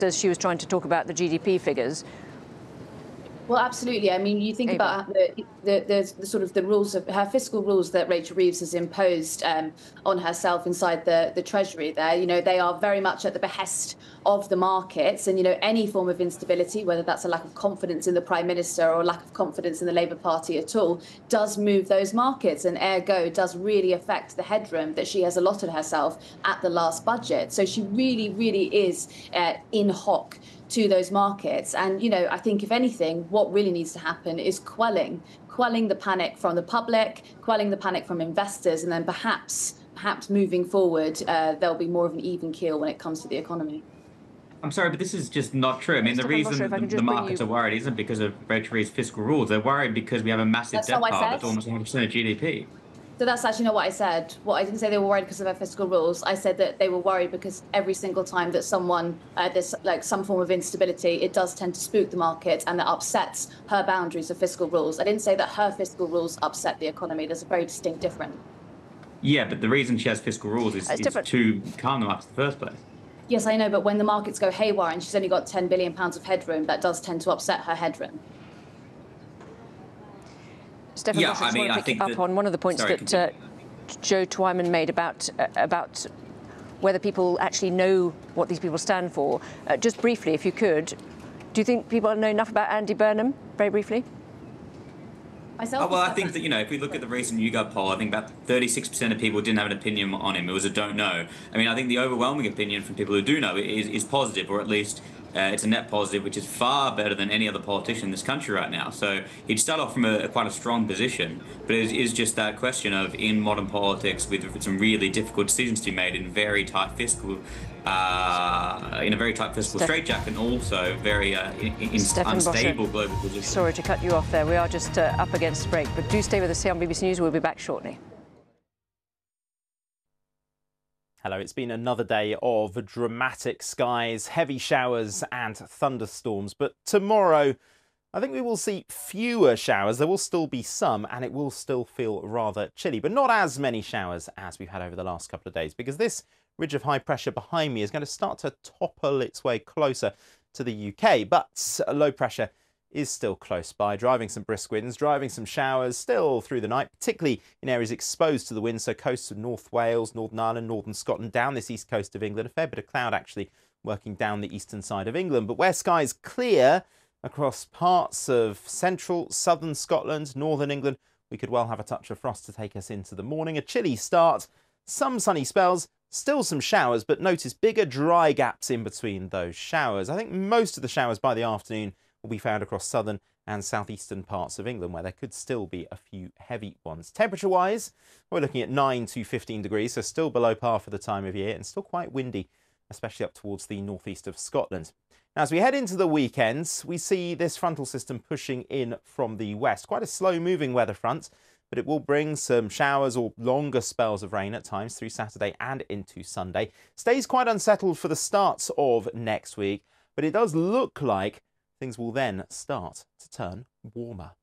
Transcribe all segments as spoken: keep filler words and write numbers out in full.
as she was trying to talk about the G D P figures. Well, absolutely. I mean, you think Ava. about the, the, the, the sort of the rules of her fiscal rules that Rachel Reeves has imposed um, on herself inside the, the Treasury there. You know, they are very much at the behest of the markets. And, you know, any form of instability, whether that's a lack of confidence in the Prime Minister or a lack of confidence in the Labour Party at all, does move those markets and ergo does really affect the headroom that she has allotted herself at the last budget. So she really, really is uh, in hock to those markets. And, you know, I think if anything, what really needs to happen is quelling, quelling the panic from the public, quelling the panic from investors, and then perhaps, perhaps moving forward, uh, there'll be more of an even keel when it comes to the economy. I'm sorry, but this is just not true. I mean, the reason sure the, the markets you... are worried isn't because of Rachel Reeves' fiscal rules. They're worried because we have a massive that's debt pile that's almost one hundred percent of G D P. So that's actually not what I said. What I didn't say they were worried because of their fiscal rules. I said that they were worried because every single time that someone, uh, there's like some form of instability, it does tend to spook the market and that upsets her boundaries of fiscal rules. I didn't say that her fiscal rules upset the economy. There's a very distinct difference. Yeah, but the reason she has fiscal rules is, is to calm them up in the first place. Yes, I know, but when the markets go haywire and she's only got ten billion pounds of headroom, that does tend to upset her headroom. Stefan, yeah, I, I mean, want to I pick think up that, on one of the points sorry, that uh, Joe Twyman made about uh, about whether people actually know what these people stand for. Uh, just briefly, if you could, do you think people know enough about Andy Burnham? Very briefly. Myself, oh, well, I think that, you know, if we look at the recent YouGov poll, I think about thirty-six percent of people didn't have an opinion on him. It was a don't know. I mean, I think the overwhelming opinion from people who do know is, is positive, or at least uh, it's a net positive, which is far better than any other politician in this country right now. So he'd start off from a, a quite a strong position, but it is just that question of, in modern politics, with some really difficult decisions to be made in very tight fiscal, uh, in a very tight fiscal Steph- straitjacket, and also very uh, in, in unstable Bosher, global position. Sorry to cut you off there. We are just uh, up against the break, but do stay with us here on B B C News. We'll be back shortly. Hello, it's been another day of dramatic skies, heavy showers and thunderstorms. But tomorrow, I think we will see fewer showers. There will still be some, and it will still feel rather chilly, but not as many showers as we've had over the last couple of days, because this ridge of high pressure behind me is going to start to topple its way closer to the U K. But low pressure is still close by, driving some brisk winds, driving some showers still through the night, particularly in areas exposed to the wind, so coasts of North Wales, Northern Ireland, Northern Scotland, down this east coast of England. A fair bit of cloud actually working down the eastern side of England. But where skies clear across parts of central, southern Scotland, northern England, we could well have a touch of frost to take us into the morning. A chilly start, some sunny spells, still some showers, but notice bigger dry gaps in between those showers. I think most of the showers by the afternoon will be found across southern and southeastern parts of England, where there could still be a few heavy ones. Temperature-wise, we're looking at nine to fifteen degrees, so still below par for the time of year, and still quite windy, especially up towards the northeast of Scotland. Now, as we head into the weekends, we see this frontal system pushing in from the west. Quite a slow-moving weather front, but it will bring some showers or longer spells of rain at times through Saturday and into Sunday. Stays quite unsettled for the start of next week, but it does look like things will then start to turn warmer.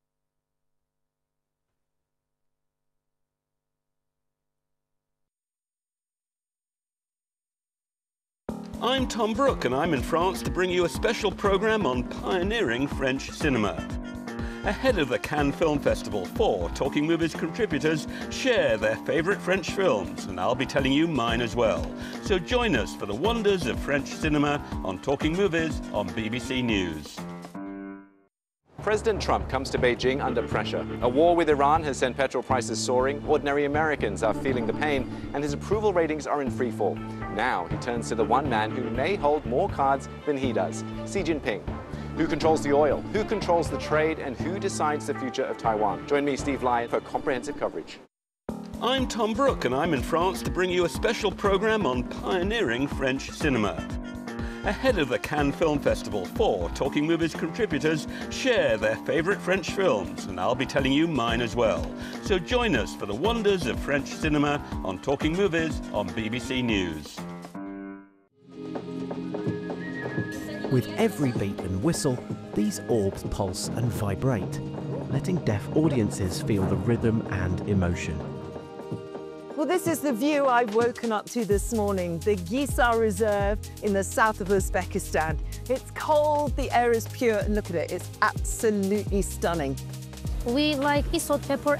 I'm Tom Brooke, and I'm in France to bring you a special programme on pioneering French cinema. Ahead of the Cannes Film Festival, four Talking Movies contributors share their favourite French films, and I'll be telling you mine as well. So join us for the wonders of French cinema on Talking Movies on B B C News. President Trump comes to Beijing under pressure. A war with Iran has sent petrol prices soaring, ordinary Americans are feeling the pain, and his approval ratings are in free fall. Now he turns to the one man who may hold more cards than he does, Xi Jinping. Who controls the oil? Who controls the trade? And who decides the future of Taiwan? Join me, Steve Lyon, for comprehensive coverage. I'm Tom Brooke, and I'm in France to bring you a special programme on pioneering French cinema. Ahead of the Cannes Film Festival, four Talking Movies contributors share their favourite French films, and I'll be telling you mine as well. So join us for the wonders of French cinema on Talking Movies on B B C News. With every beat and whistle, these orbs pulse and vibrate, letting deaf audiences feel the rhythm and emotion. Well, this is the view I've woken up to this morning, the Gisar Reserve in the south of Uzbekistan. It's cold, the air is pure, and look at it, it's absolutely stunning. We like isot pepper